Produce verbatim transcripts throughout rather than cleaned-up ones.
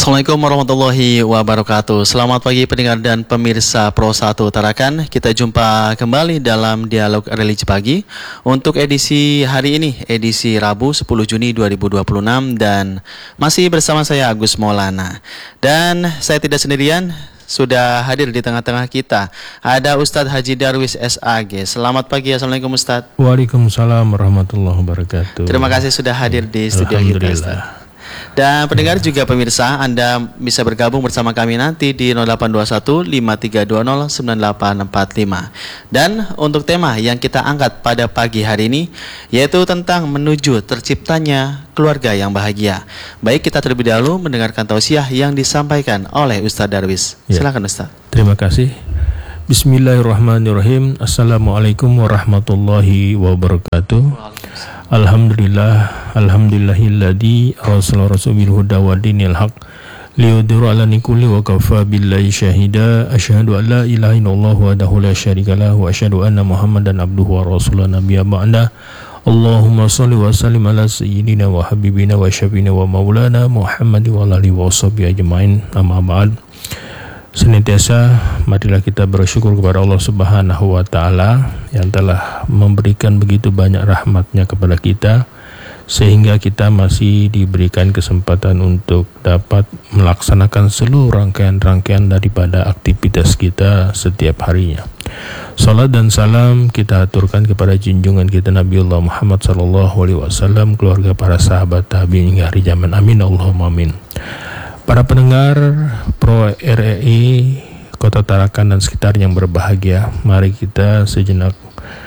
Assalamualaikum warahmatullahi wabarakatuh. Selamat pagi pendengar dan pemirsa Pro satu Tarakan. Kita jumpa kembali dalam Dialog Religi Pagi untuk edisi hari ini, edisi Rabu sepuluh Juni dua ribu dua puluh enam, dan masih bersama saya Agus Maulana. Dan saya tidak sendirian, sudah hadir di tengah-tengah kita ada Ustadz Haji Darwis S A G. Selamat pagi, Assalamualaikum Ustadz. Waalaikumsalam warahmatullahi wabarakatuh. Terima kasih sudah hadir di studio kita, Ustadz. Dan pendengar juga pemirsa, Anda bisa bergabung bersama kami nanti di nol delapan dua satu lima tiga dua nol sembilan delapan empat lima. Dan untuk tema yang kita angkat pada pagi hari ini, yaitu tentang menuju terciptanya keluarga yang bahagia. Baik, kita terlebih dahulu mendengarkan tausiah yang disampaikan oleh Ustadz Darwis. Ya. Silakan Ustadz. Terima kasih. Bismillahirrahmanirrahim. Assalamualaikum warahmatullahi wabarakatuh. Alhamdulillah, alhamdulillahilladzi arsala rasulahu bil huda wa dinil haq liyudhhira 'ala kulli wa kafa billahi syahida. Asyhadu an la ilaha illallah wahdahu la syarika lahu wa asyhadu anna Muhammadan abduhu wa rasuluhu nabiyya ba'da. Allahumma shalli wa sallim ala sayyidina wa habibina wa syafiina wa maulana Muhammad wa alihi wa sahbihi ajmain. Amma ba'd. Senantiasa marilah kita bersyukur kepada Allah Subhanahu wa taala yang telah memberikan begitu banyak rahmatnya kepada kita, sehingga kita masih diberikan kesempatan untuk dapat melaksanakan seluruh rangkaian-rangkaian daripada aktivitas kita setiap harinya. Salat dan salam kita aturkan kepada junjungan kita Nabiullah Muhammad sallallahu alaihi wasallam, keluarga, para sahabat, tabi'in hingga hari zaman. Amin Allahumma amin. Para pendengar Pro R E I Kota Tarakan dan sekitar yang berbahagia, mari kita sejenak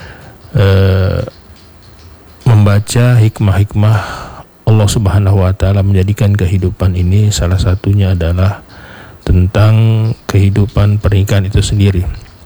uh, membaca hikmah-hikmah Allah Subhanahu wa taala menjadikan kehidupan ini. Salah satunya adalah tentang kehidupan pernikahan itu sendiri.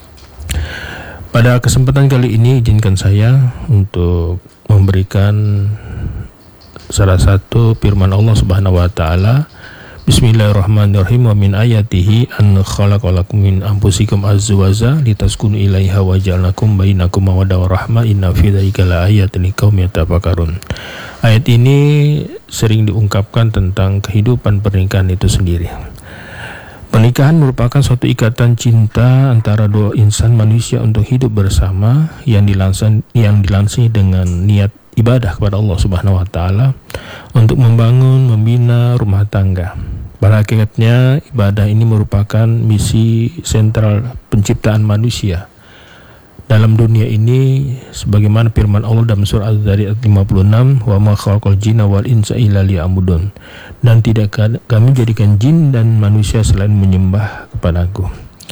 Pada kesempatan kali ini izinkan saya untuk memberikan salah satu firman Allah Subhanahu wa taala. Bismillahirrahmanirrahim. Wa min ayatihi an khalaqalakum min anfusikum azwaja litaskunu ilaiha wa ja'alakum bainakum mawaddah wa rahmah inna fi dzalika laayatin liqaumin yatafakkarun. Ayat ini sering diungkapkan tentang kehidupan pernikahan itu sendiri. Pernikahan merupakan suatu ikatan cinta antara dua insan manusia untuk hidup bersama yang dilansir yang dilansir dengan niat ibadah kepada Allah Subhanahu wa taala untuk membangun, membina rumah tangga. Pada hakikatnya ibadah ini merupakan misi sentral penciptaan manusia dalam dunia ini, sebagaimana firman Allah dalam surah Az-Zariyat lima puluh enam, wa ma khalaqal jinna wal insa illa liya'budun, dan tidak kami jadikan jin dan manusia selain menyembah kepadaku.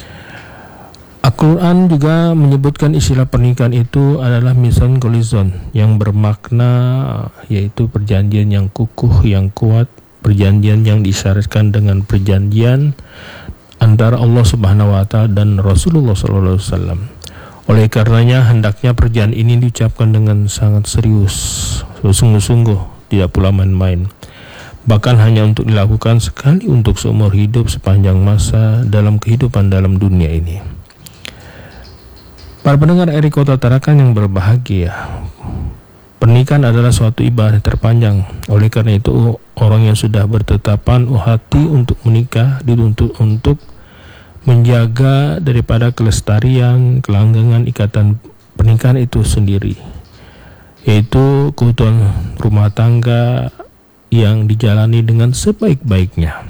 Al-Quran juga menyebutkan istilah pernikahan itu adalah misan kolizon, yang bermakna yaitu perjanjian yang kukuh, yang kuat, perjanjian yang disyaratkan dengan perjanjian antara Allah Subhanahu wa taala dan Rasulullah sallallahu alaihi wasallam. Oleh karenanya hendaknya perjanjian ini diucapkan dengan sangat serius, sungguh-sungguh, tidak pula main-main. Bahkan hanya untuk dilakukan sekali untuk seumur hidup sepanjang masa dalam kehidupan dalam dunia ini. Para pendengar R I Kota Tarakan yang berbahagia, pernikahan adalah suatu ibadah terpanjang. Oleh karena itu, orang yang sudah bertetapan hati untuk menikah dituntut untuk menjaga daripada kelestarian, kelanggengan ikatan pernikahan itu sendiri, yaitu keutuhan rumah tangga yang dijalani dengan sebaik-baiknya.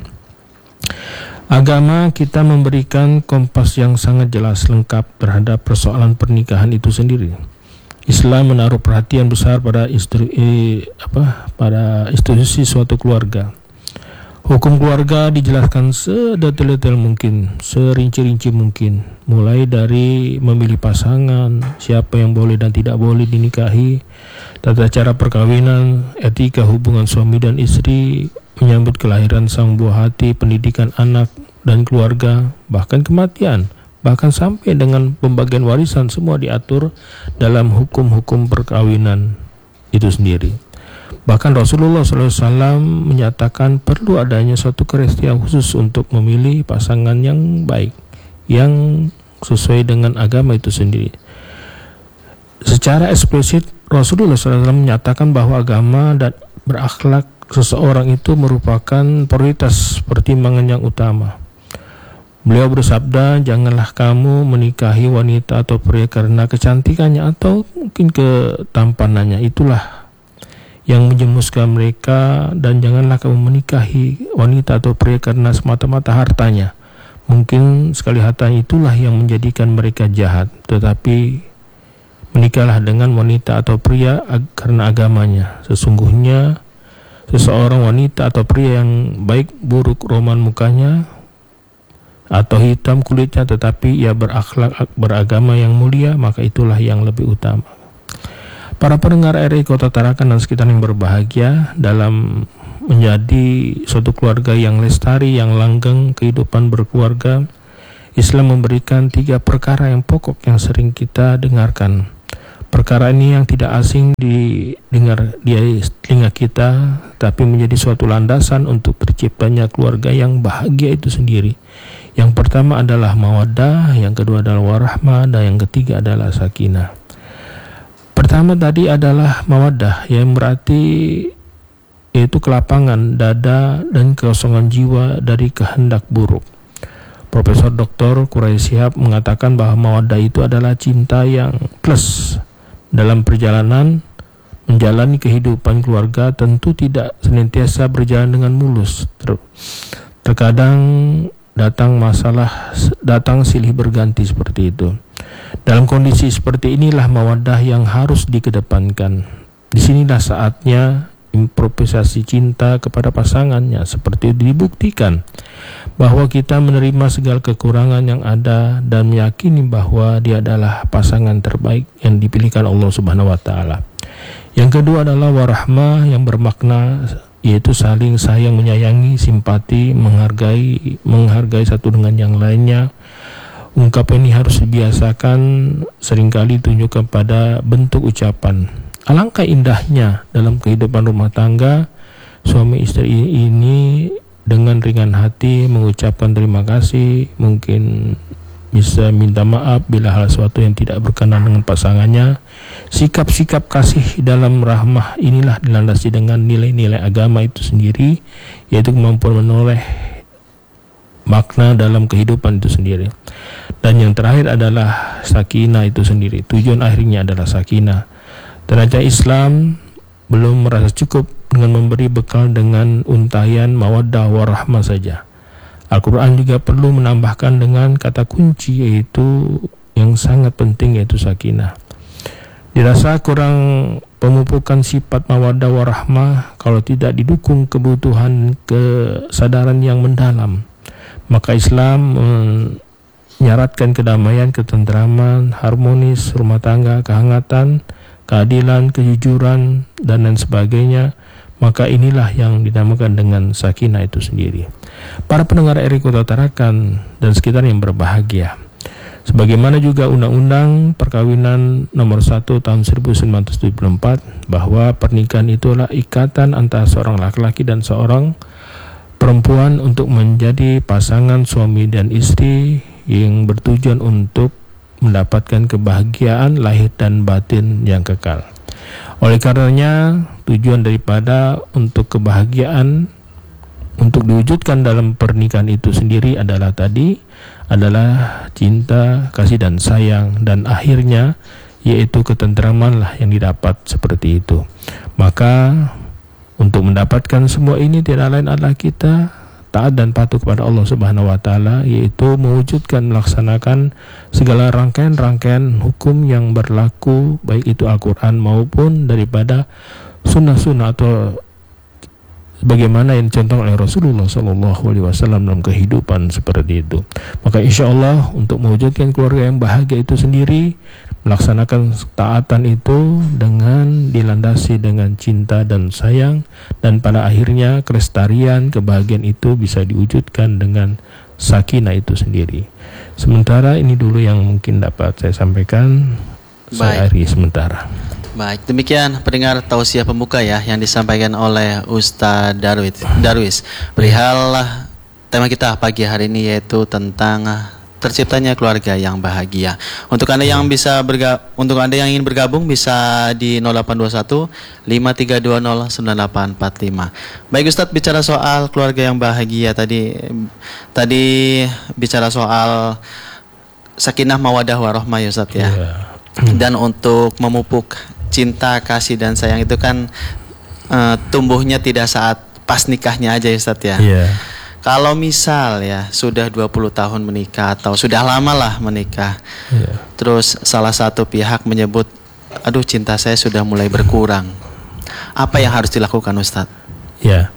Agama kita memberikan kompas yang sangat jelas lengkap terhadap persoalan pernikahan itu sendiri. Islam menaruh perhatian besar pada istri, eh, apa, pada institusi suatu keluarga. Hukum keluarga dijelaskan sedetail-detail mungkin, serinci-rinci mungkin, mulai dari memilih pasangan, siapa yang boleh dan tidak boleh dinikahi, tata cara perkawinan, etika hubungan suami dan istri, menyambut kelahiran sang buah hati, pendidikan anak dan keluarga, bahkan kematian, bahkan sampai dengan pembagian warisan, semua diatur dalam hukum-hukum perkawinan itu sendiri. Bahkan Rasulullah shallallahu alaihi wasallam menyatakan perlu adanya suatu kriteria khusus untuk memilih pasangan yang baik, yang sesuai dengan agama itu sendiri. Secara eksplisit Rasulullah shallallahu alaihi wasallam menyatakan bahwa agama dan berakhlak seseorang itu merupakan prioritas pertimbangan yang utama. Beliau bersabda, janganlah kamu menikahi wanita atau pria karena kecantikannya atau mungkin ketampanannya, itulah yang menjemuskan mereka, dan janganlah kamu menikahi wanita atau pria karena semata-mata hartanya. Mungkin sekali hartanya itulah yang menjadikan mereka jahat, tetapi menikahlah dengan wanita atau pria ag- karena agamanya. Sesungguhnya seseorang wanita atau pria yang baik buruk roman mukanya atau hitam kulitnya, tetapi ia berakhlak beragama yang mulia, maka itulah yang lebih utama. Para pendengar R R I Kota Tarakan dan sekitar yang berbahagia, dalam menjadi suatu keluarga yang lestari, yang langgeng kehidupan berkeluarga, Islam memberikan tiga perkara yang pokok yang sering kita dengarkan. Perkara ini yang tidak asing didengar di telinga kita, tapi menjadi suatu landasan untuk terciptanya keluarga yang bahagia itu sendiri. Yang pertama adalah mawaddah, yang kedua adalah warahmah, dan yang ketiga adalah sakinah. Pertama tadi adalah mawaddah, yang berarti yaitu kelapangan dada dan kekosongan jiwa dari kehendak buruk. Profesor Doktor Quraisy Shihab mengatakan bahwa mawaddah itu adalah cinta yang plus. Dalam perjalanan menjalani kehidupan keluarga tentu tidak senantiasa berjalan dengan mulus. Ter- terkadang datang masalah, datang silih berganti seperti itu. Dalam kondisi seperti inilah mawaddah yang harus dikedepankan. Disinilah saatnya improvisasi cinta kepada pasangannya, seperti itu dibuktikan bahwa kita menerima segala kekurangan yang ada dan meyakini bahwa dia adalah pasangan terbaik yang dipilihkan Allah Subhanahu wa taala. Yang kedua adalah warahmah, yang bermakna yaitu saling sayang, menyayangi, simpati, menghargai menghargai satu dengan yang lainnya. Ungkapan ini harus dibiasakan, seringkali tunjukkan pada bentuk ucapan. Alangkah indahnya dalam kehidupan rumah tangga, suami istri ini dengan ringan hati mengucapkan terima kasih, mungkin bisa minta maaf bila hal sesuatu yang tidak berkenan dengan pasangannya. Sikap-sikap kasih dalam rahmah inilah dilandasi dengan nilai-nilai agama itu sendiri, yaitu kemampuan menoleh makna dalam kehidupan itu sendiri. Dan yang terakhir adalah sakinah itu sendiri. Tujuan akhirnya adalah sakinah. Ternyata Islam belum merasa cukup dengan memberi bekal dengan untayan mawaddah warahmah saja. Al-Quran juga perlu menambahkan dengan kata kunci, yaitu yang sangat penting, yaitu sakinah. Dirasa kurang pemupukan sifat mawaddah warahmah kalau tidak didukung kebutuhan kesadaran yang mendalam. Maka Islam menyaratkan kedamaian, ketentraman, harmonis rumah tangga, kehangatan, keadilan, kejujuran, dan lain sebagainya. Maka inilah yang dinamakan dengan sakinah itu sendiri. Para pendengar R R I Kota Tarakan dan sekitar yang berbahagia, sebagaimana juga Undang-Undang Perkawinan Nomor satu Tahun seribu sembilan ratus tujuh puluh empat, bahwa pernikahan itulah ikatan antara seorang laki-laki dan seorang perempuan untuk menjadi pasangan suami dan istri yang bertujuan untuk mendapatkan kebahagiaan lahir dan batin yang kekal. Oleh karenanya, tujuan daripada untuk kebahagiaan untuk diwujudkan dalam pernikahan itu sendiri adalah tadi adalah cinta, kasih dan sayang, dan akhirnya yaitu ketentraman lah yang didapat seperti itu. Maka untuk mendapatkan semua ini tidak lain adalah kita taat dan patuh kepada Allah Subhanahu wa taala, yaitu mewujudkan melaksanakan segala rangkaian-rangkaian hukum yang berlaku, baik itu Al-Qur'an maupun daripada sunnah-sunnah atau bagaimana yang dicontohkan oleh Rasulullah Sallallahu Alaihi Wasallam dalam kehidupan seperti itu. Maka insya Allah untuk mewujudkan keluarga yang bahagia itu sendiri, melaksanakan taatan itu dengan dilandasi dengan cinta dan sayang, dan pada akhirnya kelestarian kebahagiaan itu bisa diwujudkan dengan sakinah itu sendiri. Sementara ini dulu yang mungkin dapat saya sampaikan. Saya akhiri sementara. Baik, demikian pendengar tausiah pembuka ya yang disampaikan oleh Ustaz Darwis. Darwis, perihal tema kita pagi hari ini yaitu tentang terciptanya keluarga yang bahagia. Untuk Anda yang bisa berga- untuk Anda yang ingin bergabung bisa di nol delapan dua satu lima tiga dua nol sembilan delapan empat lima. Baik Ustadz, bicara soal keluarga yang bahagia tadi tadi bicara soal sakinah mawadah warahmah ya Ustadz ya. Yeah. Dan untuk memupuk cinta, kasih dan sayang itu kan uh, tumbuhnya tidak saat pas nikahnya aja ya Ustadz ya. Yeah. Kalau misal ya sudah dua puluh tahun menikah atau sudah lama lah menikah, yeah. terus salah satu pihak menyebut, aduh cinta saya sudah mulai berkurang, apa yang harus dilakukan Ustadz? Ya,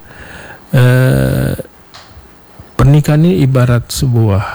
eh, pernikahan ini ibarat sebuah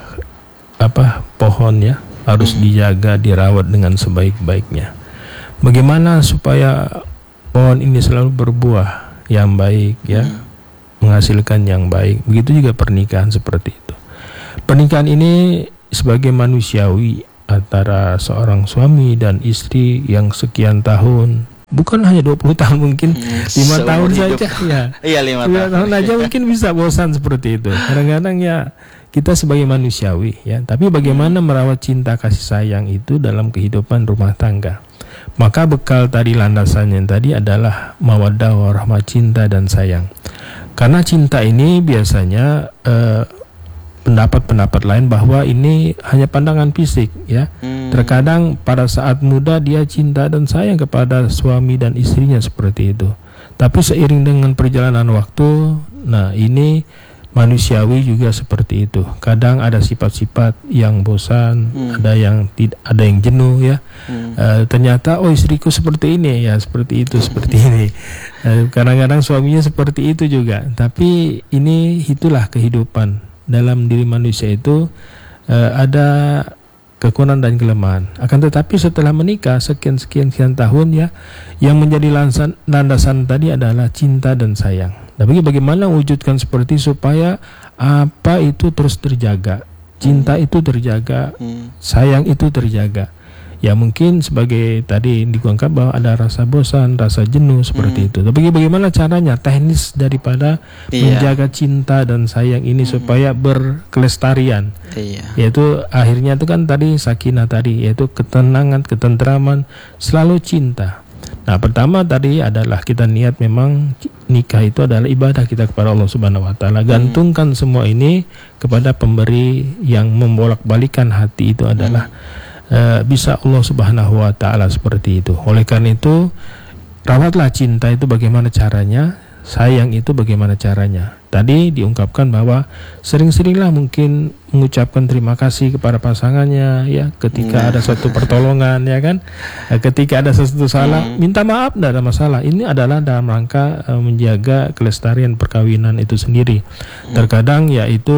apa pohon ya, harus hmm. dijaga, dirawat dengan sebaik-baiknya. Bagaimana supaya pohon ini selalu berbuah yang baik ya? Hmm. Menghasilkan yang baik. Begitu juga pernikahan seperti itu. Pernikahan ini sebagai manusiawi antara seorang suami dan istri yang sekian tahun, bukan hanya dua puluh tahun, mungkin lima tahun hidup saja ya. Iya, lima tahun. tahun aja mungkin bisa bosan seperti itu. Kadang-kadang ya kita sebagai manusiawi ya, tapi bagaimana merawat cinta kasih sayang itu dalam kehidupan rumah tangga. Maka bekal tadi landasannya tadi adalah mawaddah warahmah, cinta dan sayang. Karena cinta ini biasanya eh, pendapat-pendapat lain bahwa ini hanya pandangan fisik ya. Hmm. Terkadang pada saat muda dia cinta dan sayang kepada suami dan istrinya seperti itu. Tapi seiring dengan perjalanan waktu, nah ini manusiawi juga seperti itu. Kadang ada sifat-sifat yang bosan, hmm. ada yang tidak, ada yang jenuh ya. Hmm. Uh, ternyata oh istriku seperti ini ya, seperti itu, seperti ini. Uh, kadang-kadang suaminya seperti itu juga. Tapi ini itulah kehidupan dalam diri manusia itu, uh, ada kekurangan dan kelemahan. Akan tetapi setelah menikah sekian sekian sekian tahun ya, yang menjadi landasan landasan tadi adalah cinta dan sayang. Tapi bagaimana wujudkan seperti supaya apa itu terus terjaga, cinta hmm. itu terjaga, hmm. sayang itu terjaga. Ya mungkin sebagai tadi diungkap bahwa ada rasa bosan, rasa jenuh seperti hmm. itu. Tapi bagaimana caranya, teknis daripada iya. menjaga cinta dan sayang ini hmm. supaya berkelestarian. Iya. Yaitu akhirnya itu kan tadi sakinah tadi, yaitu ketenangan, ketentraman, selalu cinta. Nah, pertama tadi adalah kita niat memang nikah itu adalah ibadah kita kepada Allah Subhanahu wa taala. Gantungkan hmm. semua ini kepada pemberi yang membolak-balikan hati itu adalah hmm. uh, bisa Allah Subhanahu wa taala seperti itu. Oleh karena itu, rawatlah cinta itu bagaimana caranya, sayang itu bagaimana caranya. Tadi diungkapkan bahwa sering-seringlah mungkin mengucapkan terima kasih kepada pasangannya ya, ketika nah. ada suatu pertolongan ya kan, ketika ada sesuatu salah hmm. minta maaf, tidak ada masalah. Ini adalah dalam rangka uh, menjaga kelestarian perkawinan itu sendiri. hmm. Terkadang ya itu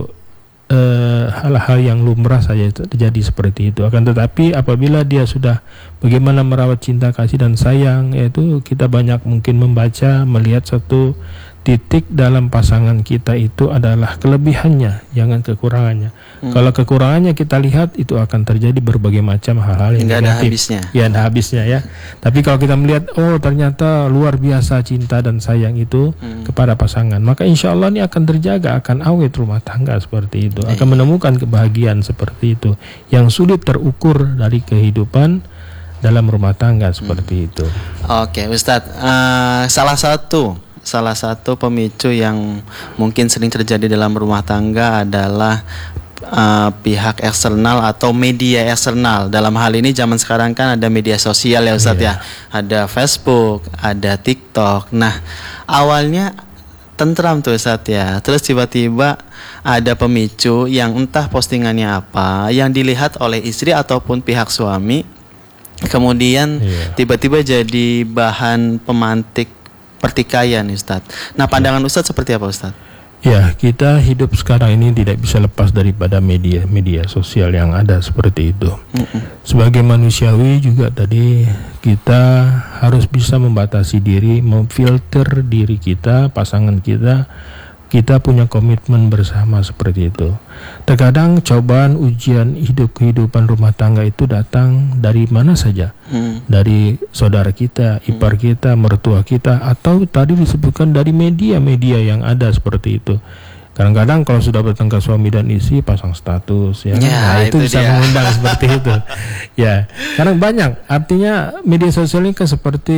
uh, hal-hal yang lumrah saja terjadi seperti itu. Akan tetapi apabila dia sudah bagaimana merawat cinta kasih dan sayang, yaitu kita banyak mungkin membaca, melihat satu titik dalam pasangan kita itu adalah kelebihannya, jangan kekurangannya. Hmm. Kalau kekurangannya kita lihat, itu akan terjadi berbagai macam hal-hal yang negatif. Ada habisnya. Ya, ada habisnya ya. Tapi kalau kita melihat, oh ternyata luar biasa cinta dan sayang itu hmm. kepada pasangan, maka insya Allah ini akan terjaga, akan awet rumah tangga seperti itu, akan menemukan kebahagiaan seperti itu, yang sulit terukur dari kehidupan dalam rumah tangga seperti hmm. itu. Oke, Ustadz, uh, salah satu Salah satu pemicu yang mungkin sering terjadi dalam rumah tangga adalah uh, pihak eksternal atau media eksternal. Dalam hal ini zaman sekarang kan ada media sosial ya Ustadz yeah. ya. Ada Facebook, ada TikTok. Nah, awalnya tentram tuh Ustadz ya. Terus tiba-tiba ada pemicu yang entah postingannya apa, yang dilihat oleh istri ataupun pihak suami, kemudian yeah. tiba-tiba jadi bahan pemantik pertikaian Ustadz. Nah, pandangan Ustadz seperti apa Ustadz? Ya, kita hidup sekarang ini tidak bisa lepas daripada media media sosial yang ada seperti itu. Mm-mm. Sebagai manusiawi juga tadi kita harus bisa membatasi diri, memfilter diri kita, pasangan kita. Kita punya komitmen bersama seperti itu. Terkadang cobaan ujian hidup kehidupan rumah tangga itu datang dari mana saja, hmm. dari saudara kita, ipar kita, mertua kita, atau tadi disebutkan dari media-media yang ada seperti itu. Kadang-kadang kalau sudah bertengkar suami dan istri pasang status ya, ya nah itu, itu bisa dia. mengundang seperti itu. Ya, karena banyak. Artinya media sosial ini kan seperti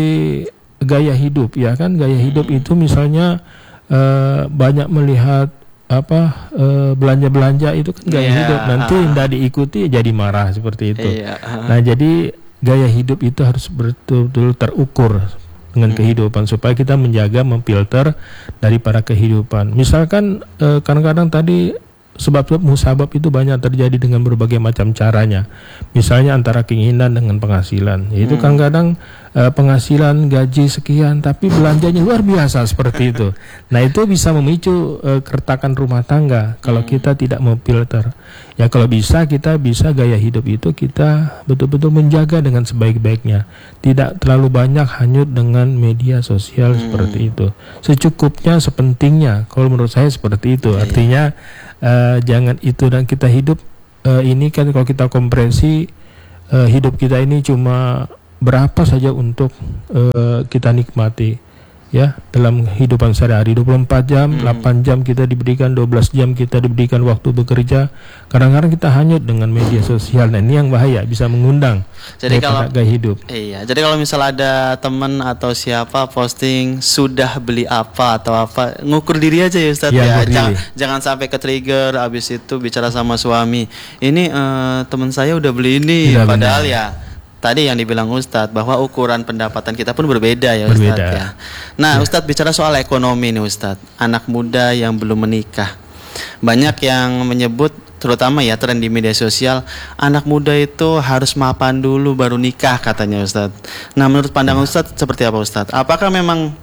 gaya hidup ya kan. Gaya hidup itu misalnya uh, banyak melihat apa uh, belanja-belanja itu kan gaya yeah. hidup. Nanti tidak diikuti jadi marah seperti itu. Yeah. Nah, jadi gaya hidup itu harus betul-betul terukur dengan hmm. kehidupan supaya kita menjaga, memfilter daripada kehidupan. Misalkan eh, kadang-kadang tadi sebab-sebab musabab itu banyak terjadi dengan berbagai macam caranya. Misalnya antara keinginan dengan penghasilan. Itu hmm. kadang-kadang eh, penghasilan gaji sekian tapi belanjanya luar biasa seperti itu. Nah, itu bisa memicu eh, keretakan rumah tangga kalau hmm. kita tidak memfilter. Ya kalau bisa kita bisa gaya hidup itu kita betul-betul menjaga dengan sebaik-baiknya. Tidak terlalu banyak hanyut dengan media sosial hmm. seperti itu. Secukupnya, sepentingnya. Kalau menurut saya seperti itu. Artinya uh, jangan itu, dan kita hidup uh, ini kan kalau kita kompresi uh, hidup kita ini cuma berapa saja untuk uh, kita nikmati. Ya, dalam kehidupan sehari-hari dua puluh empat jam, hmm. delapan jam kita diberikan, dua belas jam kita diberikan waktu bekerja. Kadang-kadang kita hanyut dengan media sosial. Nah, ini yang bahaya, bisa mengundang jadi kalau gaya hidup. Iya, jadi kalau misal ada teman atau siapa posting sudah beli apa atau apa, ngukur diri aja ya Ustadz ya. ya. Jangan, jangan sampai ke trigger habis itu bicara sama suami. Ini uh, teman saya udah beli ini, tidak padahal benar. Ya tadi yang dibilang Ustadz bahwa ukuran pendapatan kita pun berbeda ya Ustadz ya. Nah ya. Ustadz bicara soal ekonomi nih Ustadz, anak muda yang belum menikah, banyak yang menyebut terutama ya tren di media sosial, anak muda itu harus mapan dulu baru nikah katanya Ustadz. Nah menurut pandangan Ustadz seperti apa Ustadz? Apakah memang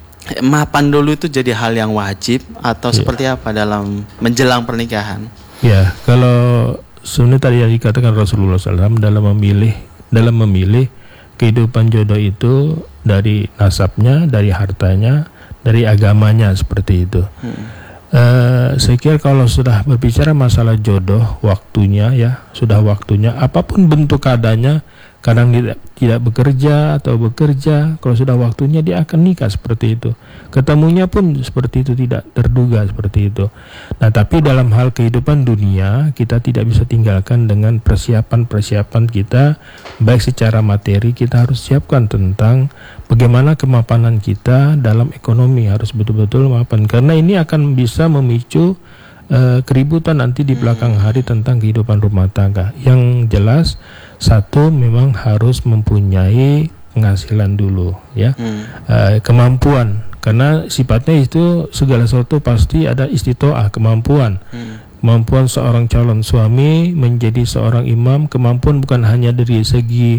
mapan dulu itu jadi hal yang wajib atau ya. Seperti apa dalam menjelang pernikahan? Ya kalau sebenarnya tadi yang dikatakan Rasulullah shallallahu alaihi wasallam dalam memilih dalam memilih kehidupan jodoh itu dari nasabnya, dari hartanya, dari agamanya seperti itu. Hmm. Uh, saya kira kalau sudah berbicara masalah jodoh, waktunya ya, sudah waktunya, apapun bentuk keadaannya, kadang tidak, tidak bekerja atau bekerja, kalau sudah waktunya dia akan nikah seperti itu. Ketemunya pun seperti itu, tidak terduga seperti itu. Nah, tapi dalam hal kehidupan dunia, kita tidak bisa tinggalkan dengan persiapan-persiapan kita, baik secara materi, kita harus siapkan tentang bagaimana kemapanan kita dalam ekonomi, harus betul-betul mapan. Karena ini akan bisa memicu uh, keributan nanti di belakang hari tentang kehidupan rumah tangga. Yang jelas, satu memang harus mempunyai penghasilan dulu ya, hmm. uh, kemampuan, karena sifatnya itu segala sesuatu pasti ada istitoah, kemampuan. hmm. Kemampuan seorang calon suami menjadi seorang imam, kemampuan bukan hanya dari segi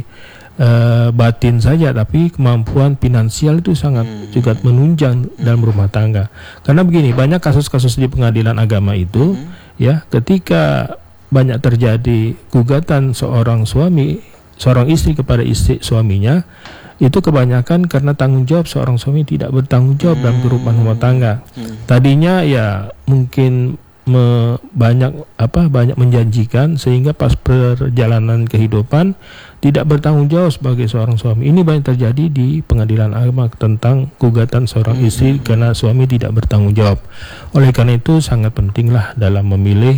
uh, batin saja, tapi kemampuan finansial itu sangat hmm. juga menunjang hmm. dalam rumah tangga. Karena begini, banyak kasus-kasus di pengadilan agama itu hmm. ya, ketika banyak terjadi gugatan seorang suami, seorang istri kepada istri suaminya, itu kebanyakan karena tanggung jawab seorang suami tidak bertanggung jawab hmm. dalam kehidupan rumah tangga. Hmm. Tadinya ya mungkin me, banyak apa banyak menjanjikan, sehingga pas perjalanan kehidupan tidak bertanggung jawab sebagai seorang suami. Ini banyak terjadi di pengadilan agama tentang gugatan seorang hmm. istri karena suami tidak bertanggung jawab. Oleh karena itu sangat pentinglah dalam memilih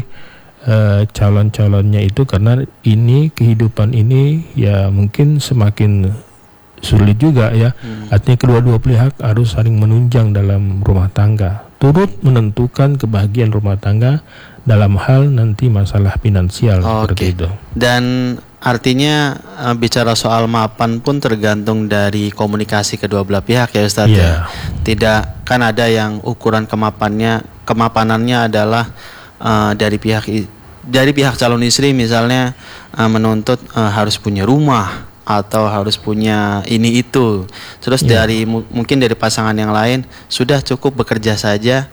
Uh, calon-calonnya itu, karena ini kehidupan ini ya mungkin semakin sulit juga ya. hmm. Artinya kedua-dua pihak harus saling menunjang dalam rumah tangga, turut menentukan kebahagiaan rumah tangga dalam hal nanti masalah finansial. Oh, seperti okay. itu. Dan artinya uh, bicara soal mapan pun tergantung dari komunikasi kedua belah pihak ya Ustadz yeah. ya. Tidak, kan ada yang ukuran kemapannya kemapanannya adalah uh, dari pihak dari pihak calon istri misalnya uh, menuntut uh, harus punya rumah atau harus punya ini itu. Terus yeah. dari mu- mungkin dari pasangan yang lain sudah cukup bekerja saja,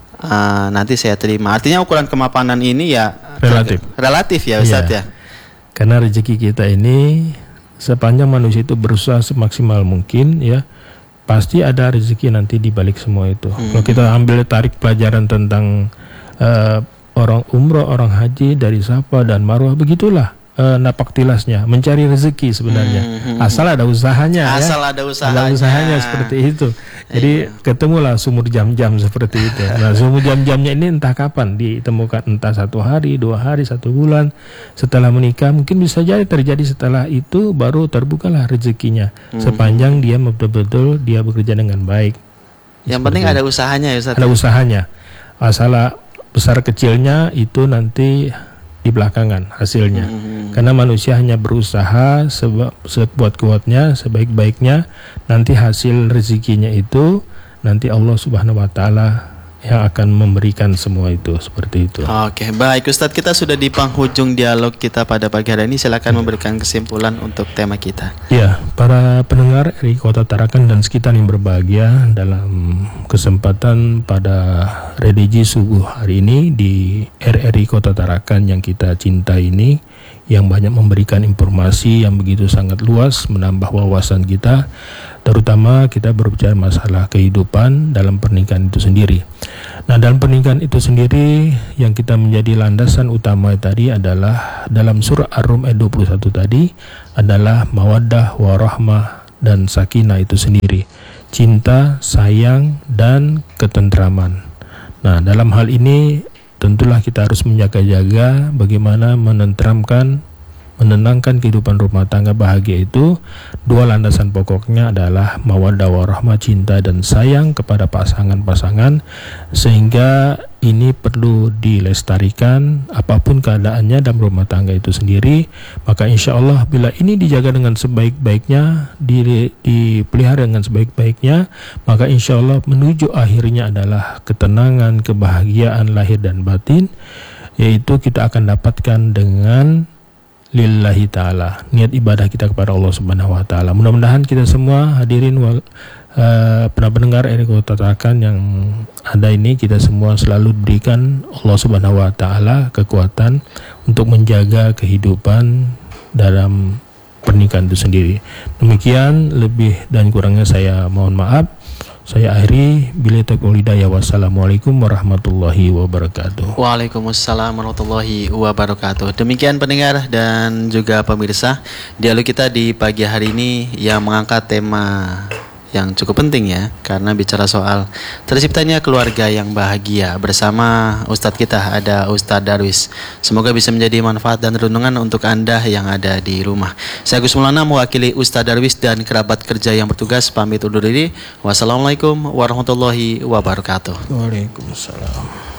uh, nanti saya terima. Artinya ukuran kemapanan ini ya relatif. Relatif ya Ustadz yeah. ya. Karena rezeki kita ini sepanjang manusia itu berusaha semaksimal mungkin ya, pasti ada rezeki nanti di balik semua itu. Hmm. Kalau kita ambil tarik pelajaran tentang uh, orang umroh, orang haji, dari Safa dan Marwah, begitulah uh, napak tilasnya, mencari rezeki sebenarnya. Hmm. Asal ada usahanya. Asal ya. ada usahanya. Ada usahanya seperti itu. Jadi Ayo. ketemulah sumur jam-jam seperti itu. Nah, sumur jam-jamnya ini entah kapan ditemukan, entah satu hari, dua hari, satu bulan setelah menikah, mungkin bisa jadi terjadi setelah itu baru terbukalah rezekinya. Hmm. Sepanjang dia betul-betul dia bekerja dengan baik. Yang penting itu. Ada usahanya ya Ustaz. Ada usahanya. Masalah besar kecilnya itu nanti di belakangan hasilnya. Hmm. Karena manusia hanya berusaha sekuat kuatnya, sebaik-baiknya, nanti hasil rezekinya itu nanti Allah Subhanahu wa taala yang akan memberikan semua itu, seperti itu. Oke, baik Ustadz, kita sudah di penghujung dialog kita pada pagi hari ini. Silakan ya. memberikan kesimpulan untuk tema kita. Ya, para pendengar R R I Kota Tarakan dan sekitar yang berbahagia, dalam kesempatan pada religi subuh hari ini di R R I Kota Tarakan yang kita cintai ini, yang banyak memberikan informasi yang begitu sangat luas, menambah wawasan kita, terutama kita berbicara masalah kehidupan dalam pernikahan itu sendiri. Nah, dalam pernikahan itu sendiri yang kita menjadi landasan utama tadi adalah dalam surah Ar-Rum ayat dua puluh satu tadi adalah mawaddah warahmah dan sakinah itu sendiri, cinta, sayang, dan ketentraman. Nah, dalam hal ini tentulah kita harus menjaga-jaga bagaimana menenteramkan, menenangkan kehidupan rumah tangga bahagia itu. Dua landasan pokoknya adalah mawaddah warahmah, cinta dan sayang kepada pasangan-pasangan, sehingga ini perlu dilestarikan apapun keadaannya dalam rumah tangga itu sendiri. Maka insya Allah bila ini dijaga dengan sebaik-baiknya, dipelihara dengan sebaik-baiknya, maka insya Allah menuju akhirnya adalah ketenangan, kebahagiaan lahir dan batin, yaitu kita akan dapatkan dengan lillahi ta'ala, niat ibadah kita kepada Allah Subhanahu wa ta'ala. Mudah-mudahan kita semua hadirin wal, uh, pernah mendengar R R I Kota Tarakan yang ada ini, kita semua selalu diberikan Allah Subhanahu wa ta'ala kekuatan untuk menjaga kehidupan dalam pernikahan itu sendiri. Demikian, lebih dan kurangnya saya mohon maaf. Saya akhiri, billahi taufiq wal hidayah. Wassalamualaikum warahmatullahi wabarakatuh. Waalaikumsalam warahmatullahi wabarakatuh. Demikian pendengar dan juga pemirsa, dialog kita di pagi hari ini yang mengangkat tema yang cukup penting ya, karena bicara soal terciptanya keluarga yang bahagia. Bersama Ustadz kita ada Ustadz Darwis. Semoga bisa menjadi manfaat dan renungan untuk Anda yang ada di rumah. Saya Gus Maulana mewakili Ustadz Darwis dan kerabat kerja yang bertugas pamit undur diri. Wassalamualaikum warahmatullahi wabarakatuh. Waalaikumsalam.